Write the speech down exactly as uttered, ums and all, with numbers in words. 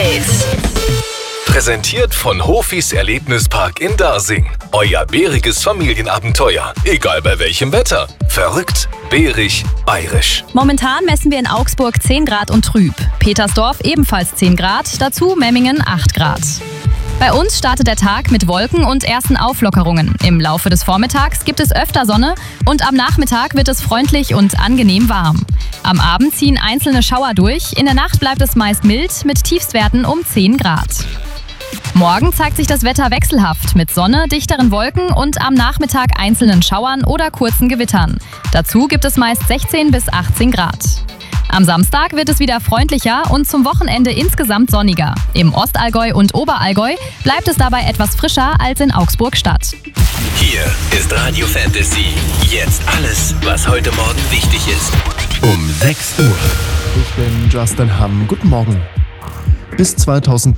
Update. Präsentiert von Hofis Erlebnispark in Dasing. Euer bäriges Familienabenteuer. Egal bei welchem Wetter. Verrückt, bärig, bayerisch. Momentan messen wir in Augsburg zehn Grad und trüb. Petersdorf ebenfalls zehn Grad, dazu Memmingen acht Grad. Bei uns startet der Tag mit Wolken und ersten Auflockerungen. Im Laufe des Vormittags gibt es öfter Sonne und am Nachmittag wird es freundlich und angenehm warm. Am Abend ziehen einzelne Schauer durch, in der Nacht bleibt es meist mild mit Tiefstwerten um zehn Grad. Morgen zeigt sich das Wetter wechselhaft mit Sonne, dichteren Wolken und am Nachmittag einzelnen Schauern oder kurzen Gewittern. Dazu gibt es meist sechzehn bis achtzehn Grad. Am Samstag wird es wieder freundlicher und zum Wochenende insgesamt sonniger. Im Ostallgäu und Oberallgäu bleibt es dabei etwas frischer als in Augsburg-Stadt. Hier ist Radio Fantasy. Jetzt alles, was heute Morgen wichtig ist. Um sechs Uhr. Ich bin Justin Hamm. Guten Morgen. Bis zweitausend